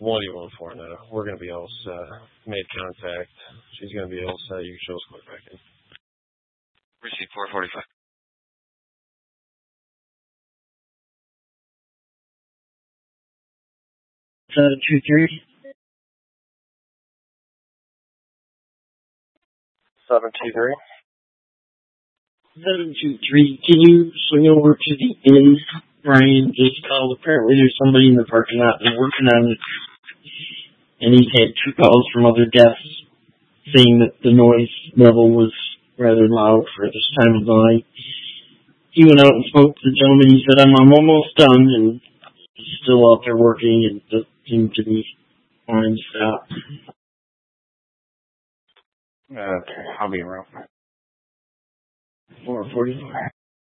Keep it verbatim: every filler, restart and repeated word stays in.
What do you want for now? We're going to be all set. Made contact. She's going to be all set. You can show us click back in. Receive four forty-five. seven two three. seven two three. seven two three. Can you swing over to the inn? Brian just called. Apparently there's somebody in the parking lot and working on it. And he's had two calls from other guests saying that the noise level was rather loud for this time of the night. He went out and spoke to the gentleman. He said, I'm, I'm almost done, and he's still out there working and doesn't seem to be wanting to stop. Okay, I'll be around. four forty-four.